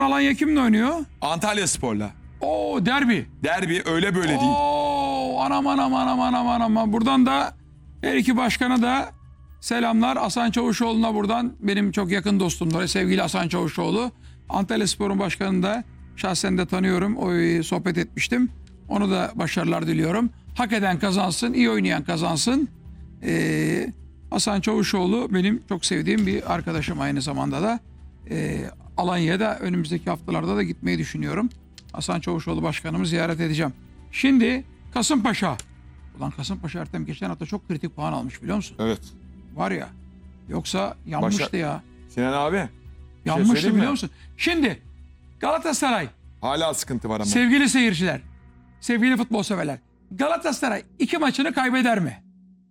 Alanya kimle oynuyor? Antalyaspor'la. Oo, derbi. Derbi öyle böyle değil. Oo, anam. Buradan da her iki başkana da selamlar. Hasan Çavuşoğlu'na buradan, benim çok yakın dostumdur. Sevgili Hasan Çavuşoğlu. Antalyaspor'un başkanını da şahsen de tanıyorum. Sohbet etmiştim. Onu da başarılar diliyorum. Hak eden kazansın, iyi oynayan kazansın. Hasan Çavuşoğlu benim çok sevdiğim bir arkadaşım aynı zamanda da. Alanya'ya da önümüzdeki haftalarda da gitmeyi düşünüyorum. Hasan Çavuşoğlu başkanımı ziyaret edeceğim. Şimdi Kasımpaşa. Ulan Kasımpaşa Ertem geçen hafta çok kritik puan almış, biliyor musun? Evet. Var ya. Yoksa yanmıştı ya. Sinan abi. Yanmıştı, söyleyeyim biliyor mi? musun? Şimdi Galatasaray. Hala sıkıntı var ama. Sevgili seyirciler. Sevgili futbol severler. Galatasaray 2 maçını kaybeder mi?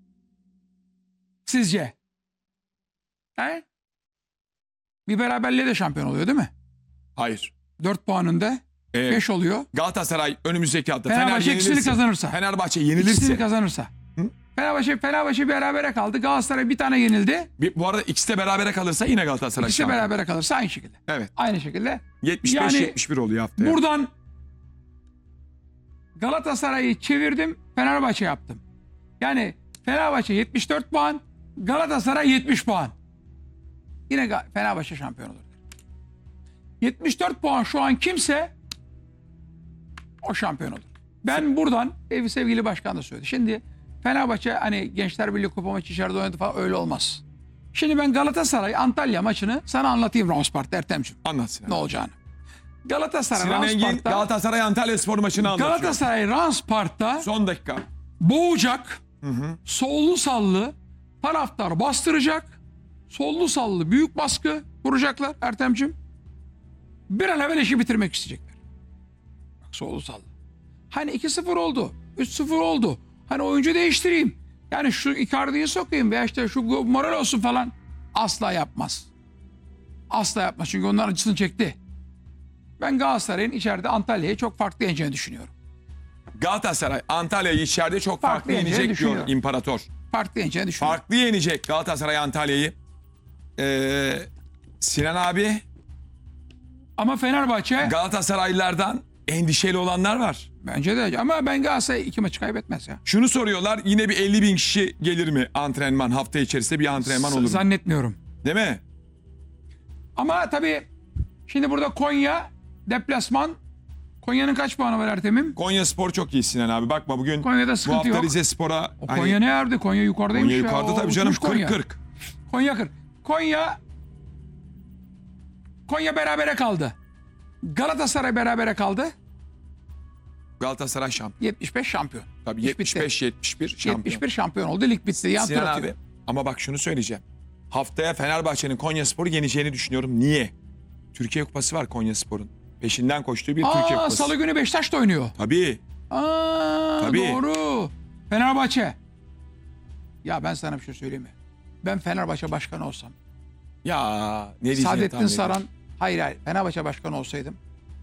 Sizce? He? Bir beraberliğe de şampiyon oluyor değil mi? Hayır. 4 puan önde. 5 oluyor. Galatasaray önümüzdeki hafta Fenerbahçe ikisini kazanırsa. Fenerbahçe yenilirse. İkisini kazanırsa. Hı? Fenerbahçe berabere kaldı. Galatasaray bir tane yenildi. Bu arada ikisi de berabere kalırsa yine Galatasaray İkisi şampiyon. berabere kalırsa aynı şekilde. Evet. Aynı şekilde. 75-71 oluyor haftaya. Buradan Galatasaray'ı çevirdim, Fenerbahçe yaptım. Yani Fenerbahçe 74 puan, Galatasaray 70 puan. Yine Fenerbahçe şampiyon olur. 74 puan şu an kimse o şampiyon olur. Ben buradan sevgili başkan da söyledi. Şimdi Fenerbahçe hani Gençler Birliği Kupa maçı içeride oynadı falan, öyle olmaz. Şimdi ben Galatasaray Antalya maçını sana anlatayım Ranspark'ta Ertemciğim. Anlatsın. Ne olacağını. Galatasaray Sinan Engin Ranspark'ta, Galatasaray Antalyaspor maçını anlatıyor. Galatasaray Ranspark'ta Son dakika. boğacak, sollu sallı taraftar bastıracak, sollu sallı büyük baskı kuracaklar Ertemciğim. Bir an evvel işi bitirmek isteyecekler. Bak, sollu sallı. Hani 2-0 oldu, 3-0 oldu. Hani oyuncu değiştireyim. Yani şu Icardi'yi sokayım veya işte şu moral olsun falan. Asla yapmaz. Asla yapmaz, çünkü onların acısını çekti. Ben Galatasaray'ın içeride Antalya'yı çok farklı yeneceğini düşünüyorum. Galatasaray Antalya'yı içeride çok farklı yeneceğini yenecek diyor düşünüyorum. İmparator. Farklı yeneceğini düşünüyorum. Farklı yenecek Galatasaray Antalya'yı. Sinan abi, Ama Fenerbahçe Galatasaraylılardan endişeli olanlar var. bence de, ama ben Galatasaray 2 maçı kaybetmez ya. Şunu soruyorlar, yine bir 50 bin kişi gelir mi antrenman, hafta içerisinde bir antrenman olur mu? Zannetmiyorum. Değil mi? Ama tabii şimdi burada Konya deplasman. Konya'nın kaç puanı var Ertem'im? Konya Spor çok iyi Sinan abi. Bakma bugün Konya'da bu sıkıntı hafta yok. Rize Spor'a... O Konya ne yerdi? Konya yukarıdaymış Konya ya. yukarıda O tabii canım, uçmuş Konya. 40-40. Konya 40. Konya berabere kaldı. Galatasaray berabere kaldı. Galatasaray şampiyon. 75 şampiyon. Tabii İş bitti. 75-71 şampiyon. 71 şampiyon oldu. Lig bitti. Yan tur Sinan atıyor. abi, ama bak şunu söyleyeceğim. Haftaya Fenerbahçe'nin Konya Spor'u yeneceğini düşünüyorum. Niye? Türkiye Kupası var Konya Spor'un. Peşinden koştuğu bir Türkiye Kupası. Salı günü Beşiktaş da oynuyor. Tabii. Tabii. Doğru. Fenerbahçe. Ya ben sana bir şey söyleyeyim mi? Ben Fenerbahçe başkanı olsam. Ya ne diyeceğim Saadettin Saran. Hayır. Fenerbahçe başkanı olsaydım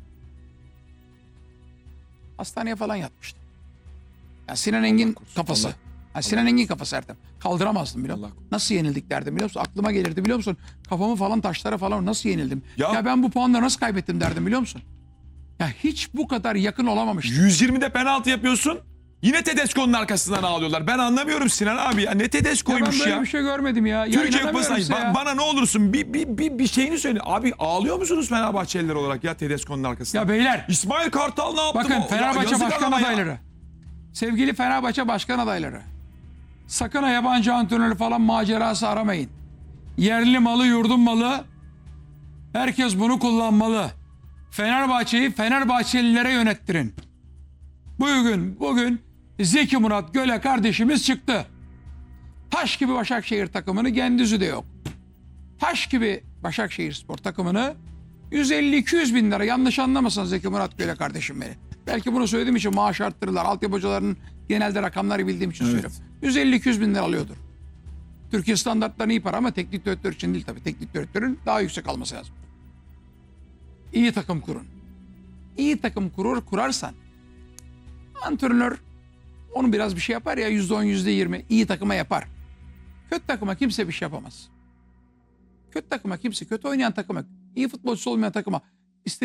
hastaneye falan yatmıştım. Ya Sinan Engin korusun, kafası. Allah- Ya Sinan Engin kafası Ertem. Kaldıramazdım, biliyor musun? Allah korusun. Nasıl yenildik derdim, biliyor musun? Aklıma gelirdi, biliyor musun? Kafamı falan taşlara falan, nasıl yenildim? Ya- Ya ben bu puanları nasıl kaybettim derdim, biliyor musun? Ya hiç bu kadar yakın olamamıştım. 120'de penaltı yapıyorsun. Yine Tedesco'nun arkasından ağlıyorlar. Ben anlamıyorum Sinan abi ya. Ne Ya ben Tedesco'ymuş böyle ya. bir şey görmedim ya. Türkiye inanamıyorum Kupası'na size ya. bana ne olursun bir şeyini söyle. Abi ağlıyor musunuz Fenerbahçeliler olarak ya Tedesco'nun arkasından? Ya beyler, İsmail Kartal ne yaptı? bakın Ya Fenerbahçe yazık başkan adama ya. adayları. Sevgili Fenerbahçe başkan adayları. Sakın ha yabancı antrenörü falan macerası aramayın. Yerli malı, yurdun malı. Herkes bunu kullanmalı. Fenerbahçe'yi Fenerbahçelilere yönettirin. Bugün Zeki Murat Göle kardeşimiz çıktı. Taş gibi Başakşehir takımını, Gendüz'ü de yok. Taş gibi Başakşehir spor takımını 150-200 bin lira, yanlış anlamasın Zeki Murat Göle kardeşim beni. Belki bunu söylediğim için maaş arttırırlar. Altyapı hocalarının genelde rakamları bildiğim için söylüyorum. 150-200 bin lira alıyordur. Türkiye standartlarına iyi para ama teknik direktör için değil tabii. Teknik direktörün daha yüksek alması lazım. İyi takım kurun. İyi takım kurarsan antrenör onu biraz bir şey yapar ya, %10, %20 iyi takıma yapar. Kötü takıma kimse bir şey yapamaz. Kötü takıma kimse, kötü oynayan takıma, iyi futbolcusu olmayan takıma